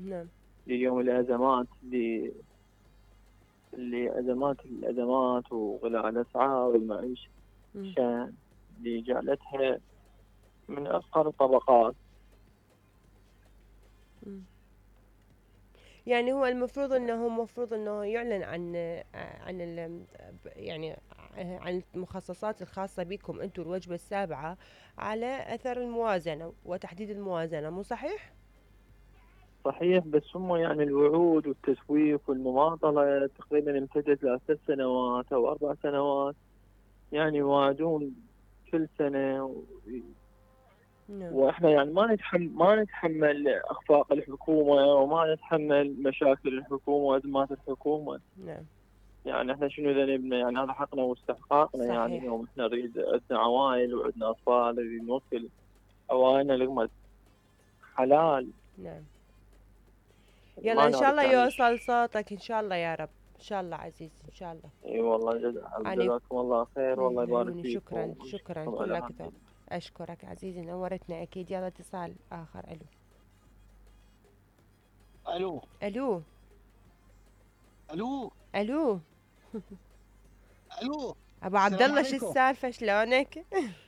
نعم. ليوم الأزمات، الأزمات وغلاء الأسعار والمعيشة مم. اللي جعلتها من أفقر الطبقات. مم. يعني هو المفروض انه يعلن عن يعني عن المخصصات الخاصة بكم انتم الوجبة السابعة على اثر الموازنة وتحديد الموازنة، مو صحيح؟ صحيح، بس هم يعني الوعود والتسويف والمماطلة تقريبا امتدت ل3 سنوات أو 4 سنوات. يعني يوعدون كل سنة نعم. واحنا يعني ما نتحمل اخفاق الحكومه، وما نتحمل مشاكل الحكومه وازمات الحكومه. نعم. يعني احنا شنو ذنبنا؟ يعني هذا حقنا واستحقاقنا. يعني صحيح. يوم احنا نريد، عندنا عوائل وعندنا اطفال، نريد نوصل عوائلنا لقمه حلال. نعم. يلا ما ان شاء نعرف الله يعني يوصل صوتك ان شاء الله يا رب. ان شاء الله عزيزي ان شاء الله. اي والله أنا جزاكم الله خير، والله يبارك عيوني، شكرا فيكم شكرا ويشكركم على كلك ذوق. هذه. أشكرك عزيزي، نورتنا أكيد. يلا اتصال آخر. ألو. الو. ألو. الو. ألو. الو. أبو عبد السلام الله، شو عليكم. السالفة؟ شلونك؟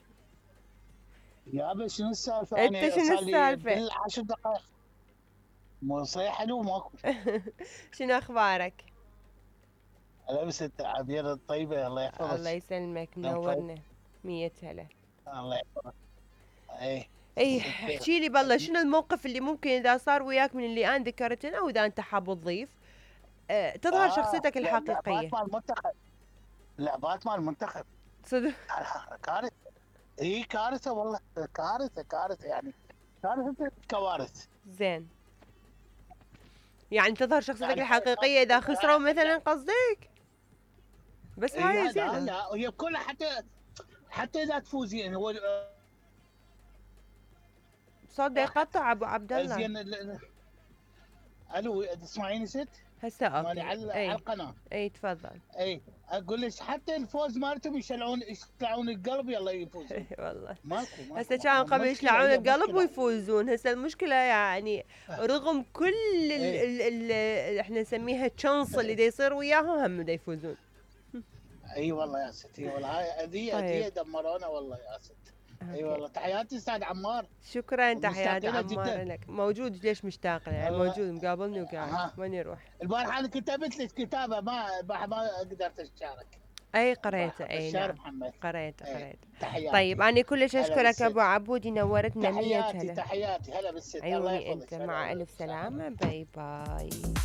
يا ابي شنو السالفه؟ أنت انا شنو صار لي السالفة؟ بال10 دقائق مو صحيح. الو ماكو. شنو أخبارك؟ لبست عبير الطيبه الله الله يحفظك. يسلمك، نعم طيب. منورنا. مية هلا. الله يحفظك. اي اي، ست. احكي لي بالله شنو الموقف اللي ممكن اذا صار وياك من اللي انا ذكرتن، او اذا انت حاب تضيف تظهر شخصيتك لا، لعبات الحقيقية. مال المنتخب. لعبات مال المنتخب. صدق. كارثه. اي كارثه والله. كارثه كارثه يعني. كارثه كوارث. زين، يعني تظهر شخصيتك يعني الحقيقية اذا خسروا مثلا قصدك؟ بس اي هاي هذا زينة. لا هي كلها حتى اذا تفوزين هو صوت دا يقطع ابو عبد الله. زين. الو تسمعيني ست؟ هسه ماني اوكي. على اي. القناه. اي تفضل. اي اقول لك حتى الفوز مالتهم يشلعون القلب يلا يفوزون. والله. ماكو هسه كان قبل مشكله، يشلعون هي القلب مشكله. ويفوزون، هسه المشكلة يعني رغم كل اي احنا نسميها تشانس اللي دا يصير وياهم، هم دا يفوزون. اي والله يا ست. اي والله هاي طيب. اذيه دمرونا والله يا ست. اي اوكي. والله تحياتي استاذ عمار. شكرا، تحياتي مستمتعه عمار جدا. لك. موجود، ليش مشتاق له؟ يعني الله. موجود مقابلني وقاعد، ها وين يروح؟ البارحه انا كتبت لك كتابه ما قدرت اشارك. اي قريته، البارحه اي بشار نعم. محمد. قريته اي قريته. طيب تحياتي. أنا كلش هلا أشكرك أبو بالست. عبودي، نورتنا مية تحياتي هلا. تحياتي. هلا بالست. الله عيوني أنت، يحفظك. هلا مع والله ألف سلام. سلامة. باي باي.